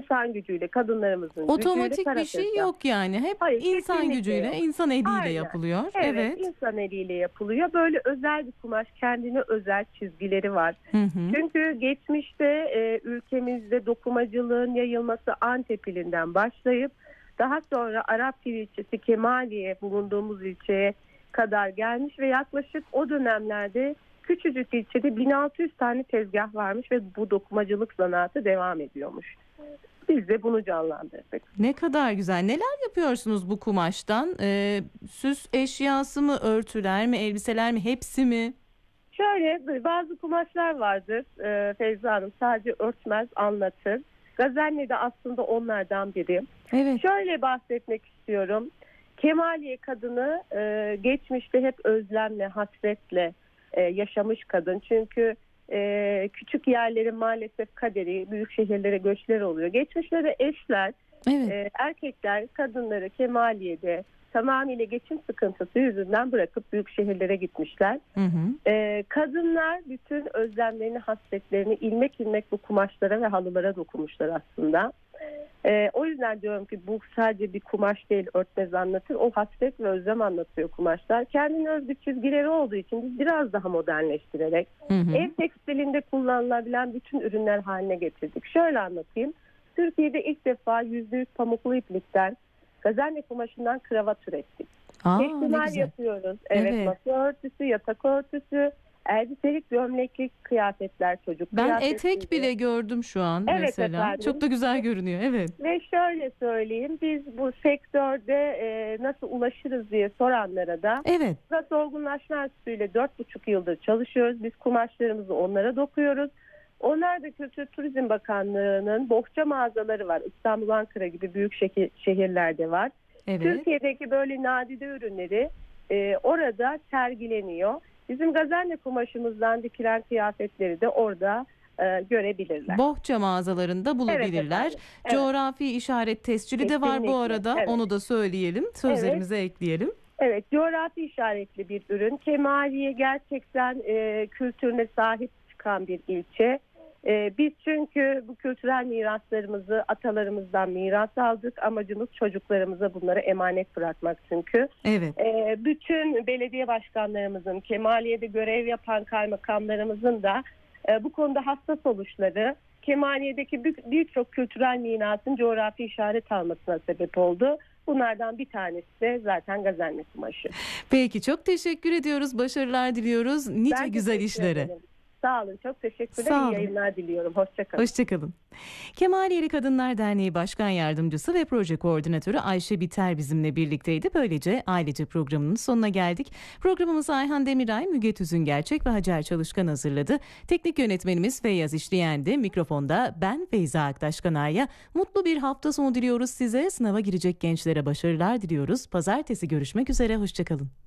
insan gücüyle, kadınlarımızın Otomatik gücüyle bir şey yok yani. Hep Hayır, insan kesinlikle gücüyle, yok. insan eliyle Aynen. yapılıyor. Evet, insan eliyle yapılıyor. Böyle özel bir kumaş, kendine özel çizgileri var. Hı hı. Çünkü geçmişte ülkemizde dokumacılığın yayılması Antep ilinden başlayıp daha sonra Arapgil ilçesi Kemaliye bulunduğumuz ilçeye kadar gelmiş ve yaklaşık o dönemlerde küçücük ilçede 1600 tane tezgah varmış ve bu dokumacılık sanatı devam ediyormuş. Biz de bunu canlandırdık. Ne kadar güzel. Neler yapıyorsunuz bu kumaştan? Süs eşyası mı, örtüler mi, elbiseler mi, hepsi mi? Şöyle bazı kumaşlar vardır Feyza Hanım, sadece örtmez, anlatır. Gazelli de aslında onlardan biri. Evet. Şöyle bahsetmek istiyorum. Kemaliye kadını geçmişte hep özlemle, hasretle yaşamış kadın. Çünkü küçük yerlerin maalesef kaderi, büyük şehirlere göçler oluyor. Geçmişlere eşler, Evet. erkekler kadınları Kemaliye'de tamamıyla geçim sıkıntısı yüzünden bırakıp büyük şehirlere gitmişler. Hı hı. Kadınlar bütün özlemlerini, hasretlerini ilmek ilmek bu kumaşlara ve halılara dokunmuşlar aslında. O yüzden diyorum ki bu sadece bir kumaş değil, örtmez anlatır. O hasret ve özlem anlatıyor kumaşlar. Kendine özgü çizgileri olduğu için biz biraz daha modernleştirerek Hı hı. ev tekstilinde kullanılabilen bütün ürünler haline getirdik. Şöyle anlatayım. Türkiye'de ilk defa %100 pamuklu iplikten, Gazelli kumaşından kravat ürettik. Ne Tekstil güzel. yapıyoruz. Evet, masa örtüsü, yatak örtüsü, elbiselik, gömleklik kıyafetler, çocuk Ben kıyafetleri. etek bile gördüm şu an Evet mesela. efendim. Çok da güzel görünüyor. Evet. Ve şöyle söyleyeyim, biz bu sektörde nasıl ulaşırız diye soranlara da Evet. Murat Olgunlaşma Enstitüsü ile 4,5 yıldır çalışıyoruz. Biz kumaşlarımızı onlara dokuyoruz. Onlar da Kültür Turizm Bakanlığı'nın bohça mağazaları var. İstanbul, Ankara gibi büyük şehirlerde var. Evet. Türkiye'deki böyle nadide ürünleri orada sergileniyor. Bizim Gazelli kumaşımızdan dikilen kıyafetleri de orada görebilirler. Bohça mağazalarında bulabilirler. Evet. Coğrafi işaret tescili de var bu Kesinlikle. arada. Evet. Onu da söyleyelim. Sözlerimize ekleyelim. Evet, coğrafi işaretli bir ürün. Kemaliye gerçekten kültürüne sahip çıkan bir ilçe. Biz çünkü bu kültürel miraslarımızı atalarımızdan miras aldık. Amacımız çocuklarımıza bunları emanet bırakmak çünkü. Evet. Bütün belediye başkanlarımızın, Kemaliye'de görev yapan kaymakamlarımızın da bu konuda hassas oluşları Kemaliye'deki birçok kültürel mirasın coğrafi işaret almasına sebep oldu. Bunlardan bir tanesi de zaten Gazelli kumaşı. Peki, çok teşekkür ediyoruz. Başarılar diliyoruz. Nice Ben güzel teşekkür işlere. ederim. Sağ olun. Çok teşekkürler. Sağ İyi olun. yayınlar diliyorum. Hoşçakalın. Hoşçakalın. Kemaliyeli Kadınlar Derneği Başkan Yardımcısı ve Proje Koordinatörü Ayşe Biter bizimle birlikteydi. Böylece Ailece programının sonuna geldik. Programımızı Ayhan Demiray, Müge Tüzün Gerçek ve Hacer Çalışkan hazırladı. Teknik yönetmenimiz Feyyaz İşleyendi. Mikrofonda ben Feyza Aktaşkanay'a. Mutlu bir hafta sonu diliyoruz size. Sınava girecek gençlere başarılar diliyoruz. Pazartesi görüşmek üzere. Hoşçakalın.